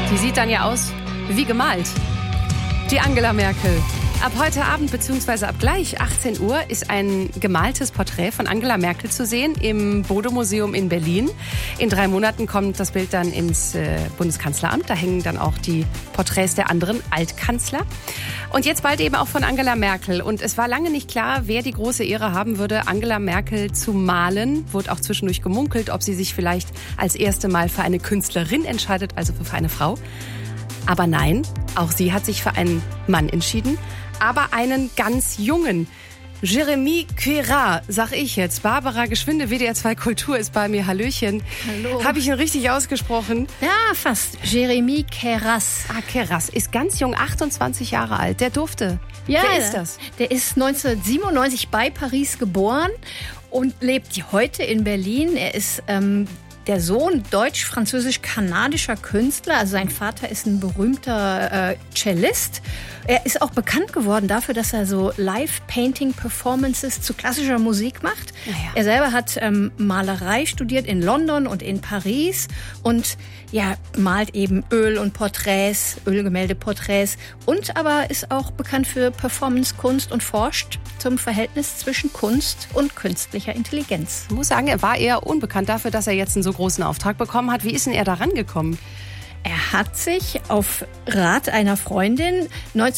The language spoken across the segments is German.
Die sieht dann ja aus wie gemalt. Die Angela Merkel. Ab heute Abend bzw. ab gleich 18 Uhr ist ein gemaltes Porträt von Angela Merkel zu sehen im Bode-Museum in Berlin. In 3 Monaten kommt das Bild dann ins Bundeskanzleramt. Da hängen dann auch die Porträts der anderen Altkanzler. Und jetzt bald eben auch von Angela Merkel. Und es war lange nicht klar, wer die große Ehre haben würde, Angela Merkel zu malen. Wurde auch zwischendurch gemunkelt, ob sie sich vielleicht als erste Mal für eine Künstlerin entscheidet, also für eine Frau. Aber nein, auch sie hat sich für einen Mann entschieden, aber einen ganz jungen. Jérémy Queyras, sag ich jetzt. Barbara Geschwinde, WDR 2 Kultur ist bei mir. Hallöchen. Hallo. Habe ich ihn richtig ausgesprochen? Ja, fast. Jérémy Queyras. Queyras ist ganz jung, 28 Jahre alt. Der durfte. Ja, wer ist das? Der ist 1997 bei Paris geboren und lebt heute in Berlin. Er ist der Sohn deutsch-französisch-kanadischer Künstler. Also sein Vater ist ein berühmter Cellist. Er ist auch bekannt geworden dafür, dass er so Live-Painting-Performances zu klassischer Musik macht. Naja. Er selber hat Malerei studiert in London und in Paris und ja, malt eben Öl- und Porträts, Ölgemälde-Porträts und aber ist auch bekannt für Performance-Kunst und forscht zum Verhältnis zwischen Kunst und künstlicher Intelligenz. Ich muss sagen, er war eher unbekannt dafür, dass er jetzt einen so großen Auftrag bekommen hat. Wie ist denn er da rangekommen? Er hat sich auf Rat einer Freundin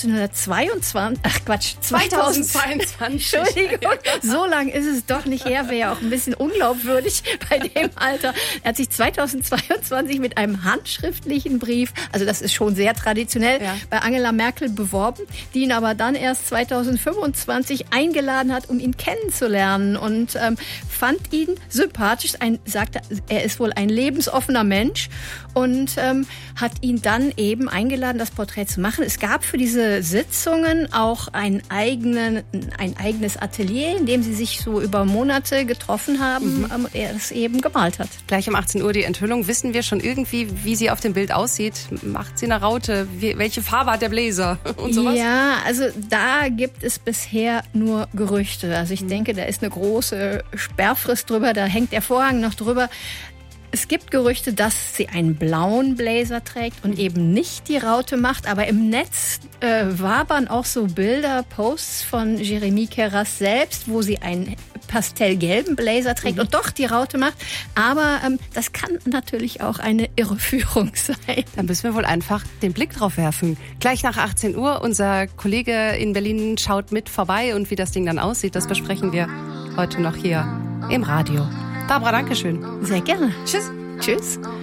2022. Entschuldigung, so lang ist es doch nicht her, wäre ja auch ein bisschen unglaubwürdig bei dem Alter. Er hat sich 2022 mit einem handschriftlichen Brief, also das ist schon sehr traditionell, bei Angela Merkel beworben, die ihn aber dann erst 2025 eingeladen hat, um ihn kennenzulernen und fand ihn sympathisch, sagte, er ist wohl ein lebensoffener Mensch und hat ihn dann eben eingeladen, das Porträt zu machen. Es gab für diese Sitzungen auch ein eigenes Atelier, in dem sie sich so über Monate getroffen haben und er es eben gemalt hat. Gleich um 18 Uhr die Enthüllung. Wissen wir schon irgendwie, wie sie auf dem Bild aussieht? Macht sie eine Raute? Welche Farbe hat der Bläser? Und sowas? Ja, also da gibt es bisher nur Gerüchte. Also ich denke, da ist eine große Sperrfrist drüber, da hängt der Vorhang noch drüber. Es gibt Gerüchte, dass sie einen blauen Blazer trägt und eben nicht die Raute macht. Aber im Netz wabern auch so Bilder, Posts von Jérémy Queyras selbst, wo sie einen pastellgelben Blazer trägt und doch die Raute macht. Aber das kann natürlich auch eine Irreführung sein. Dann müssen wir wohl einfach den Blick drauf werfen. Gleich nach 18 Uhr, unser Kollege in Berlin schaut mit vorbei. Und wie das Ding dann aussieht, das besprechen wir heute noch hier im Radio. Barbara, danke schön. Sehr gerne. Tschüss. Tschüss.